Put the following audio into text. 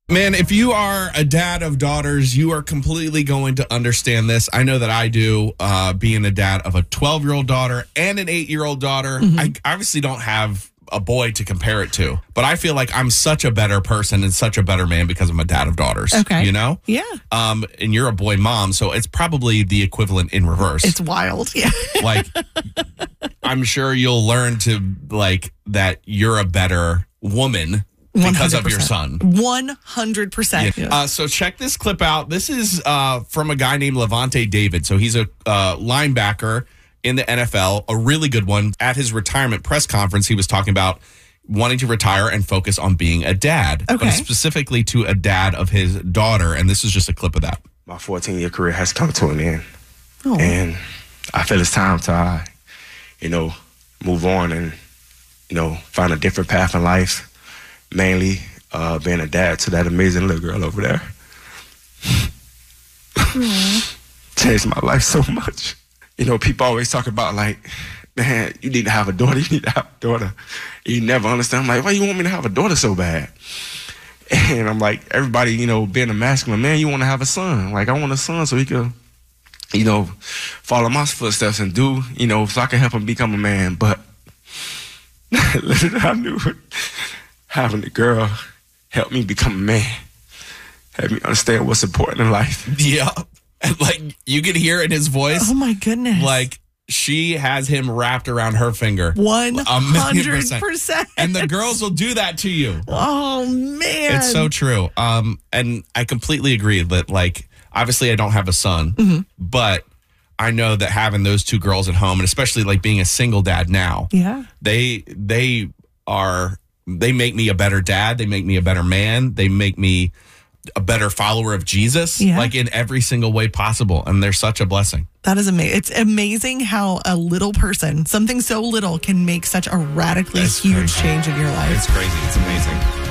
Man, if you are a dad of daughters, you are completely going to understand this. I know that I do, being a dad of a 12-year-old daughter and an 8-year-old daughter. I obviously don't have a boy to compare it to, but I feel like I'm such a better person and such a better man because I'm a dad of daughters. Okay. You know? Yeah. And you're a boy mom, so it's probably the equivalent in reverse. It's wild. Yeah. Like, I'm sure you'll learn to, like, that you're a better woman because of your son. 100%. Yeah. So check this clip out. This is from a guy named Levante David. So he's a linebacker in the NFL, a really good one. At his retirement press conference, he was talking about wanting to retire and focus on being a dad, but specifically to a dad of his daughter. And this is just a clip of that. My 14-year career has come to an end. And I feel it's time to, move on and, find a different path in life. Mainly being a dad to that amazing little girl over there. Changed my life so much. People always talk about, like, man, you need to have a daughter. You need to have a daughter. You never understand. I'm like, why you want me to have a daughter so bad? And I'm like, everybody, being a masculine man, you want to have a son. Like, I want a son so he could, follow my footsteps and do, so I can help him become a man. But I knew it. Having a girl help me become a man, help me understand what's important in life. Yeah. And like, you can hear in his voice. Oh my goodness. Like, she has him wrapped around her finger. 100%. And the girls will do that to you. Oh, man. It's so true. And I completely agree that, like, obviously I don't have a son, but I know that having those two girls at home, and especially like being a single dad now, they make me a better dad. They make me a better man. They make me a better follower of Jesus, like in every single way possible. And they're such a blessing. That is amazing. It's amazing how a little person, something so little, can make such a radically huge change in your life. It's crazy. It's amazing.